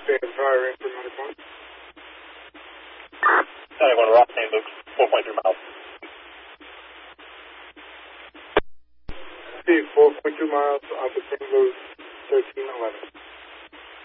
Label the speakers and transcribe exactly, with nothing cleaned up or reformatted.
Speaker 1: Stand prior in for ninety-one.
Speaker 2: ninety-one, Rock Name Luke, four point three miles.
Speaker 1: Speed four point two miles, Alpha Tango thirteen eleven.